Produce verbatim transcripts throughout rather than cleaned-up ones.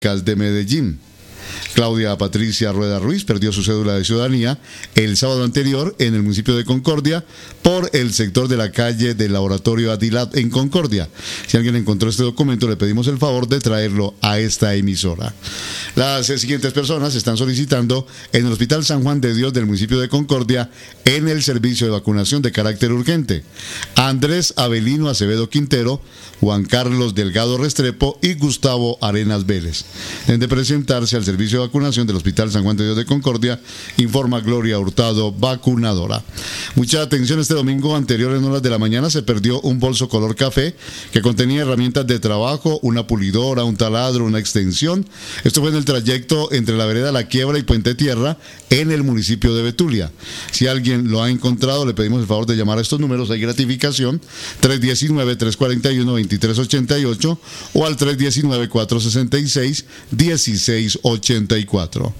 de Medellín. Claudia Patricia Rueda Ruiz perdió su cédula de ciudadanía el sábado anterior en el municipio de Concordia por el sector de la calle del Laboratorio Adilat en Concordia. Si alguien encontró este documento, le pedimos el favor de traerlo a esta emisora. Las siguientes personas están solicitando en el Hospital San Juan de Dios del municipio de Concordia en el servicio de vacunación de carácter urgente: Andrés Avelino Acevedo Quintero, Juan Carlos Delgado Restrepo y Gustavo Arenas Vélez. Deben de presentarse al servicio de vacunación del Hospital San Juan de Dios de Concordia, informa Gloria Hurtado, vacunadora. Mucha atención, este domingo anterior en horas de la mañana se perdió un bolso color café que contenía herramientas de trabajo, una pulidora, un taladro, una extensión. Esto fue en el trayecto entre la vereda La Quiebra y Puente Tierra en el municipio de Betulia. Si alguien lo ha encontrado, le pedimos el favor de llamar a estos números. Hay gratificación: tres uno nueve, tres cuatro uno, dos tres ocho ocho o al tres uno nueve, cuatro seis seis, uno seis ocho cuatro.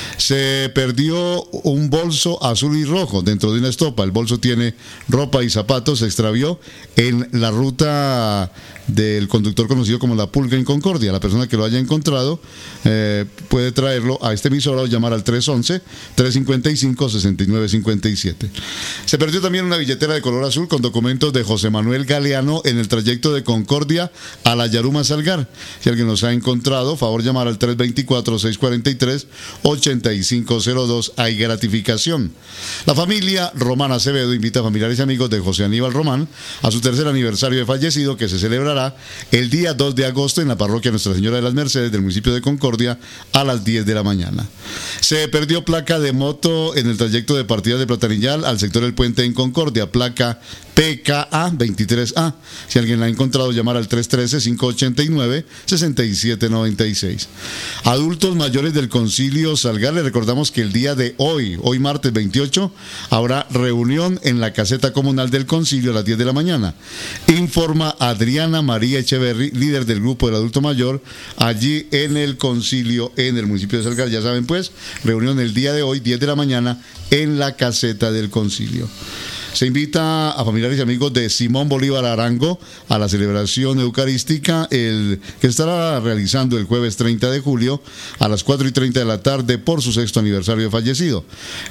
Se perdió un bolso azul y rojo dentro de una estopa. El bolso tiene ropa y zapatos. Se extravió en la ruta del conductor conocido como La Pulga en Concordia. La persona que lo haya encontrado eh, puede traerlo a esta emisora o llamar al tres once, tres cincuenta y cinco, sesenta y nueve cincuenta y siete. Se perdió también una billetera de color azul con documentos de José Manuel Galeano en el trayecto de Concordia a La Yaruma Salgar. Si alguien los ha encontrado, favor llamar al tres veinticuatro, seiscientos cuarenta y tres, ochenta y cinco cero dos. Hay gratificación. La familia Román Acevedo invita a familiares y amigos de José Aníbal Román a su tercer aniversario de fallecido, que se celebrará el día dos de agosto en la parroquia Nuestra Señora de las Mercedes del municipio de Concordia a las diez de la mañana. Se perdió placa de moto en el trayecto de partida de Platanillal al sector del puente en Concordia, placa P K A veintitrés A. Si alguien la ha encontrado, llamar al tres uno tres, cinco ocho nueve, seis siete nueve seis. Adultos mayores del Concilio Salgar, le recordamos que el día de hoy, hoy martes veintiocho, habrá reunión en la caseta comunal del Concilio a las diez de la mañana. Informa Adriana María Echeverry, líder del grupo del adulto mayor, allí en el Concilio, en el municipio de Salgar. Ya saben pues, reunión el día de hoy, diez de la mañana, en la caseta del Concilio. Se invita a familiares y amigos de Simón Bolívar Arango a la celebración eucarística el, que estará realizando el jueves treinta de julio a las cuatro y treinta de la tarde por su sexto aniversario de fallecido.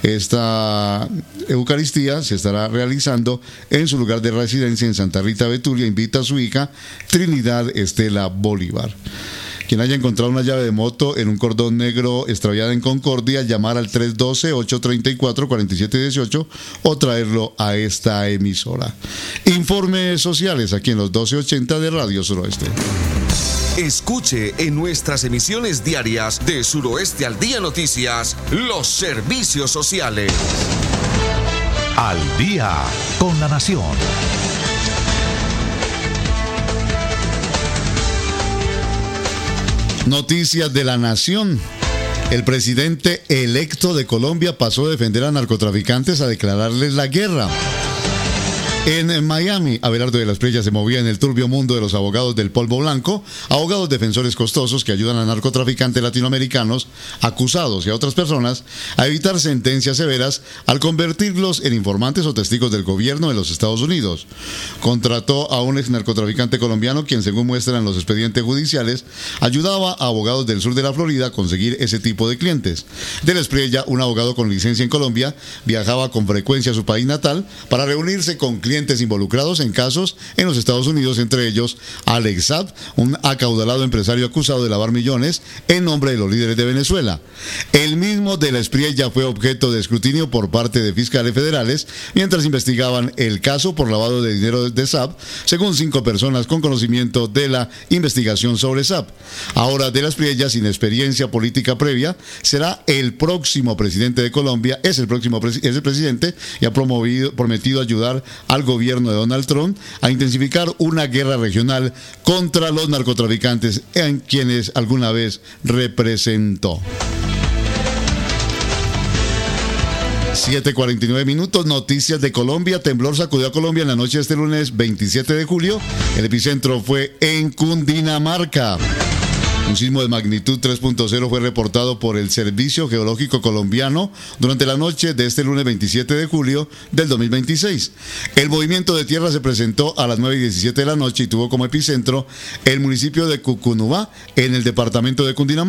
Esta Eucaristía se estará realizando en su lugar de residencia en Santa Rita, Betulia. Invita a su hija Trinidad Estela Bolívar. Quien haya encontrado una llave de moto en un cordón negro extraviada en Concordia, llamar al tres uno dos, ocho tres cuatro, cuatro siete uno ocho o traerlo a esta emisora. Informes sociales aquí en los doce ochenta de Radio Suroeste. Escuche en nuestras emisiones diarias de Suroeste al Día Noticias los servicios sociales. Al día con la nación. Noticias de la nación. El presidente electo de Colombia pasó de defender a narcotraficantes a declararles la guerra. En Miami, Abelardo de las Prellas se movía en el turbio mundo de los abogados del polvo blanco, abogados defensores costosos que ayudan a narcotraficantes latinoamericanos acusados y a otras personas a evitar sentencias severas al convertirlos en informantes o testigos del gobierno de los Estados Unidos. Contrató a un ex narcotraficante colombiano quien, según muestran los expedientes judiciales, ayudaba a abogados del sur de la Florida a conseguir ese tipo de clientes. De la Espriella, un abogado con licencia en Colombia, viajaba con frecuencia a su país natal para reunirse con clientes involucrados en casos en los Estados Unidos, entre ellos Alex Saab, un acaudalado empresario acusado de lavar millones en nombre de los líderes de Venezuela. El mismo de la Espriella fue objeto de escrutinio por parte de fiscales federales mientras investigaban el caso por lavado de dinero de Saab, según cinco personas con conocimiento de la investigación sobre Saab. Ahora de la Espriella, sin experiencia política previa, será el próximo presidente de Colombia, es el próximo es el presidente y ha promovido, prometido ayudar al gobierno de Donald Trump a intensificar una guerra regional contra los narcotraficantes en quienes alguna vez representó. siete cuarenta y nueve minutos, noticias de Colombia. Temblor sacudió a Colombia en la noche de este lunes veintisiete de julio. El epicentro fue en Cundinamarca. Un sismo de magnitud tres punto cero fue reportado por el Servicio Geológico Colombiano durante la noche de este lunes veintisiete de julio del dos mil veintiséis. El movimiento de tierra se presentó a las nueve y diecisiete de la noche y tuvo como epicentro el municipio de Cucunubá, en el departamento de Cundinamarca.